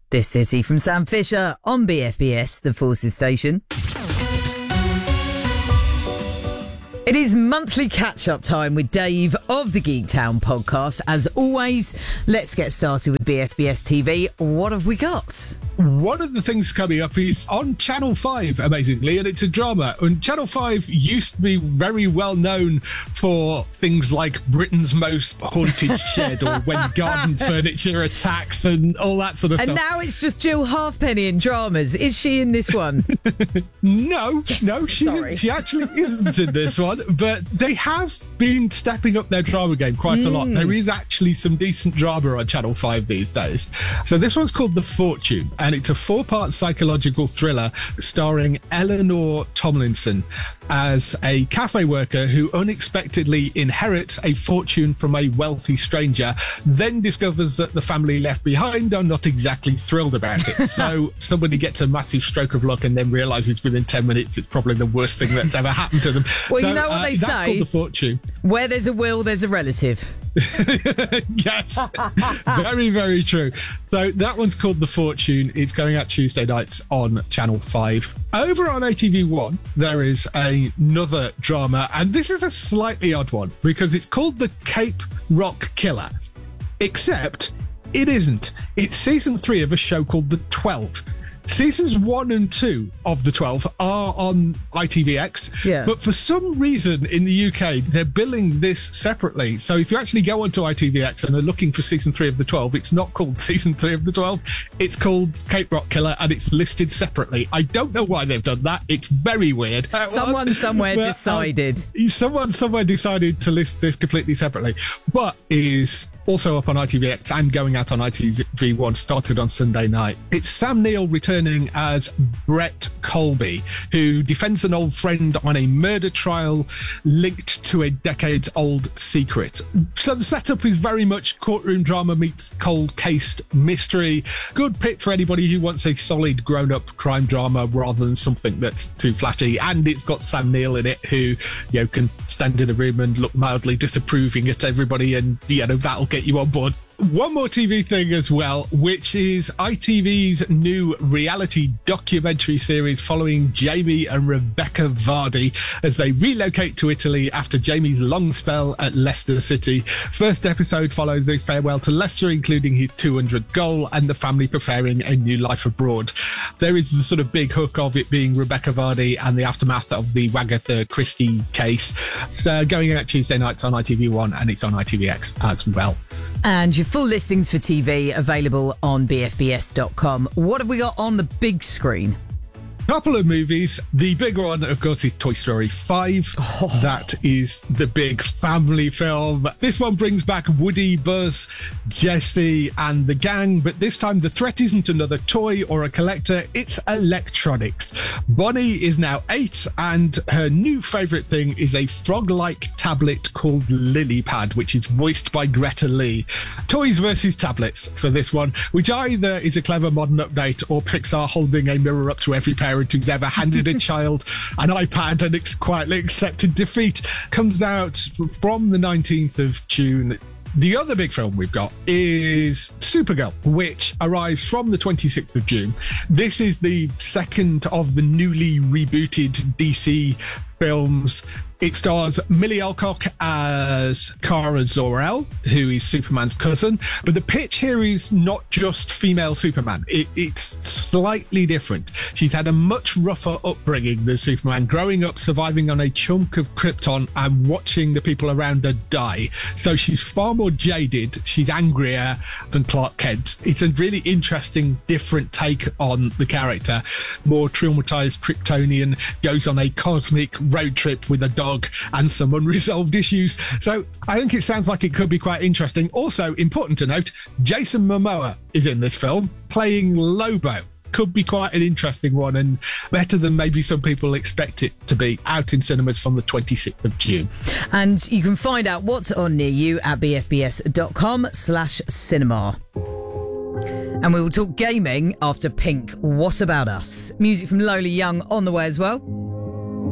This City from Sam Fisher on BFBS, the Forces Station. It is monthly catch-up time with Dave of the Geek Town podcast. As always, let's get started with BFBS TV. What have we got? One of the things coming up is on Channel 5, amazingly, and it's a drama. And Channel 5 used to be very well known for things like Britain's Most Haunted Shed or When Garden Furniture Attacks and all that sort of stuff. And now it's just Jill Halfpenny in dramas. Is she in this one? No, yes, no, she actually isn't in this one. But they have been stepping up their drama game quite a lot. There is actually some decent drama on Channel 5 these days. So this one's called The Fortune, and it's a 4-part psychological thriller starring Eleanor Tomlinson as a cafe worker who unexpectedly inherits a fortune from a wealthy stranger, then discovers that the family left behind are not exactly thrilled about it. So somebody gets a massive stroke of luck and then realises within 10 minutes it's probably the worst thing that's ever happened to them. Well, so, you know what they that's say? Called The Fortune. Where there's a will, there's a relative. Yes, very, very true. So that one's called The Fortune. It's going out Tuesday nights on Channel 5. Over on ATV1, there is another drama, and this is a slightly odd one because it's called The Cape Rock Killer, except it isn't. It's season 3 of a show called The 12. Seasons 1 and 2 of The 12 are on ITVX, but for some reason in the UK, they're billing this separately. So if you actually go onto ITVX and are looking for season 3 of The 12, it's not called season 3 of The 12. It's called Cape Rock Killer, and it's listed separately. I don't know why they've done that. It's very weird. Someone somewhere decided. Someone somewhere decided to list this completely separately, but is also up on ITVX and going out on ITV1, started on Sunday night. It's Sam Neill returning as Brett Colby, who defends an old friend on a murder trial linked to a decades-old secret. So the setup is very much courtroom drama meets cold case mystery. Good pick for anybody who wants a solid grown-up crime drama rather than something that's too flashy. And it's got Sam Neill in it, who can stand in a room and look mildly disapproving at everybody, and that'll get you on board. One more TV thing as well, which is ITV's new reality documentary series following Jamie and Rebecca Vardy as they relocate to Italy after Jamie's long spell at Leicester City. First episode follows a farewell to Leicester, including his 200th goal and the family preparing a new life abroad. There is the sort of big hook of it being Rebecca Vardy and the aftermath of the Wagatha Christie case. So going out Tuesday nights on ITV1, and it's on ITVX as well. And your full listings for TV available on BFBS.com. What have we got on the big screen? Couple of movies. The big one, of course, is Toy Story 5. That is the big family film. This one brings back Woody, Buzz, Jessie and the gang, but this time the threat isn't another toy or a collector, it's electronics. Bonnie is now 8 and her new favourite thing is a frog-like tablet called Lilypad, which is voiced by Greta Lee. Toys versus tablets for this one, which either is a clever modern update or Pixar holding a mirror up to every parent who's ever handed a child an iPad and quietly accepted defeat. Comes out from the 19th of June. The other big film we've got is Supergirl, which arrives from the 26th of June. This is the second of the newly rebooted DC films. It stars Millie Alcock as Kara Zor-El, who is Superman's cousin. But the pitch here is not just female Superman. It's slightly different. She's had a much rougher upbringing than Superman, growing up surviving on a chunk of Krypton and watching the people around her die. So she's far more jaded. She's angrier than Clark Kent. It's a really interesting, different take on the character. More traumatized Kryptonian, goes on a cosmic road trip with a dog and some unresolved issues. So I think it sounds like it could be quite interesting. Also, important to note, Jason Momoa is in this film playing Lobo. Could be quite an interesting one and better than maybe some people expect it to be. Out in cinemas from the 26th of June. And you can find out what's on near you at bfbs.com/cinema. And we will talk gaming after Pink, What About Us? Music from Lola Young on the way as well.